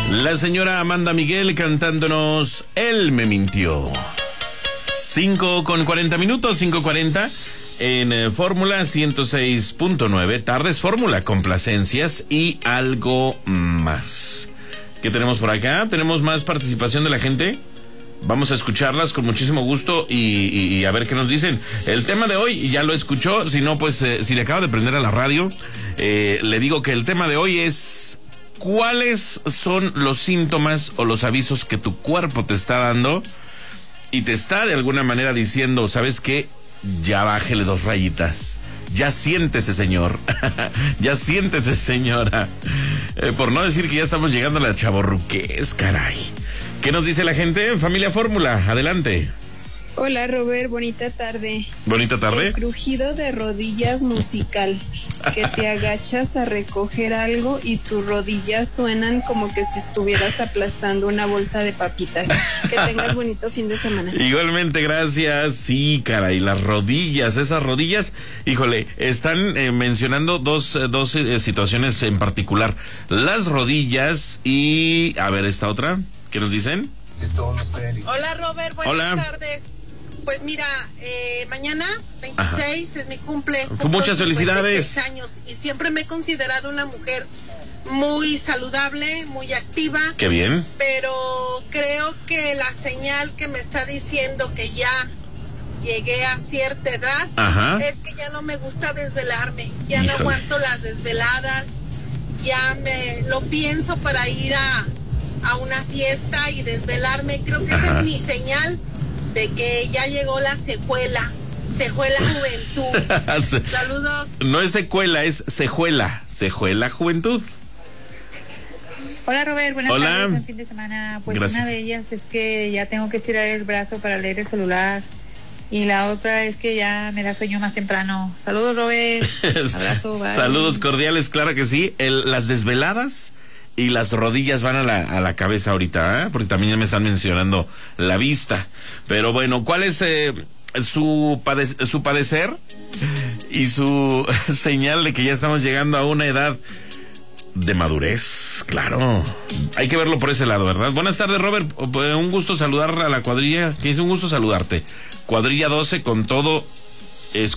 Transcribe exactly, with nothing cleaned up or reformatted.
La señora Amanda Miguel cantándonos Él me mintió. cinco con cuarenta minutos, cinco cuarenta en eh, Fórmula ciento seis punto nueve. Tardes Fórmula, complacencias y algo más. ¿Qué tenemos por acá? Tenemos más participación de la gente. Vamos a escucharlas con muchísimo gusto y, y, y a ver qué nos dicen. El tema de hoy, ya lo escuchó, si no, pues eh, si le acaba de prender a la radio, eh, le digo que el tema de hoy es: ¿cuáles son los síntomas o los avisos que tu cuerpo te está dando y te está de alguna manera diciendo, ¿sabes qué? Ya bájele dos rayitas. Ya siéntese, señor. Ya siéntese, señora. Eh, por no decir que ya estamos llegando a la chavorruquez, caray. ¿Qué nos dice la gente? Familia Fórmula, adelante. Hola, Robert, bonita tarde. Bonita tarde. El crujido de rodillas musical, que te agachas a recoger algo y tus rodillas suenan como que si estuvieras aplastando una bolsa de papitas. Que tengas bonito fin de semana. Igualmente, gracias. Sí, caray, las rodillas, esas rodillas, híjole, están eh, mencionando dos, eh, dos eh, situaciones en particular. Las rodillas y, a ver, esta otra, ¿qué nos dicen? Hola, Robert, buenas Hola. tardes. Pues mira, eh, mañana veintiséis Ajá. es mi cumple. Muchas felicidades. Años y siempre me he considerado una mujer muy saludable, muy activa. Qué bien. Pero creo que la señal que me está diciendo que ya llegué a cierta edad Ajá. es que ya no me gusta desvelarme. Ya Híjole. no aguanto las desveladas. Ya me lo pienso para ir a, a una fiesta y desvelarme. Creo que Ajá. esa es mi señal de que ya llegó la secuela, secuela juventud. Saludos. No es secuela, es sejuela, sejuela juventud. Hola, Robert, buenas Hola. tardes, buen fin de semana. Pues Gracias. Una de ellas es que ya tengo que estirar el brazo para leer el celular y la otra es que ya me da sueño más temprano. Saludos, Robert. Abrazo, bye. Saludos cordiales, claro que sí. El, las desveladas y las rodillas van a la, a la cabeza ahorita, ¿eh? Porque también ya me están mencionando la vista. Pero bueno, ¿cuál es eh, su, pade- su padecer y su señal de que ya estamos llegando a una edad de madurez? Claro, hay que verlo por ese lado, ¿verdad? Buenas tardes, Robert. Un gusto saludar a la cuadrilla. Que es un gusto saludarte. Cuadrilla doce con todo. Es